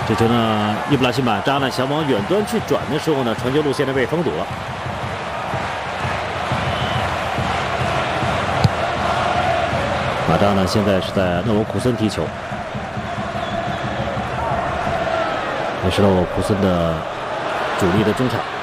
这球呢，伊布拉辛马扎呢想往远端去转的时候呢，传球路线呢被封堵了。马扎呢现在是在勒沃库森踢球，也是勒沃库森的主力的中场。